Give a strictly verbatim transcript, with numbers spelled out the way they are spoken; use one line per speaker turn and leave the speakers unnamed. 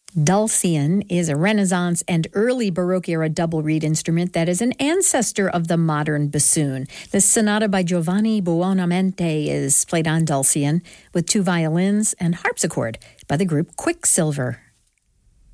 Dulcian is a Renaissance and early Baroque era double reed instrument that is an ancestor of the modern bassoon. The sonata by Giovanni Buonamente is played on Dulcian with two violins and harpsichord by the group Quicksilver.